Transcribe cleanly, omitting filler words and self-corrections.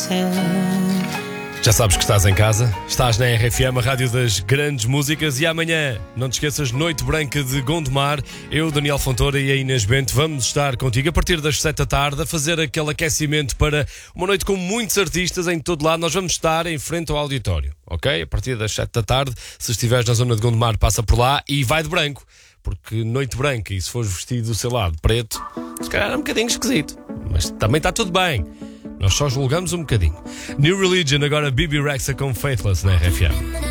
Já sabes que estás em casa, estás na RFM, a rádio das grandes músicas, e amanhã, não te esqueças, Noite Branca de Gondomar. Eu, Daniel Fontoura e a Inês Bento vamos estar contigo a partir das 7 da tarde a fazer aquele aquecimento para uma noite com muitos artistas em todo lado. Nós vamos estar em frente ao auditório, ok? A partir das 7 da tarde, se estiveres na zona de Gondomar, passa por lá e vai de branco, porque Noite Branca, e se fores vestido, sei lá, de preto, se calhar é um bocadinho esquisito, mas também está tudo bem. Nós só julgamos um bocadinho. New Religion, agora Bibi Rexha com Faithless na RFM.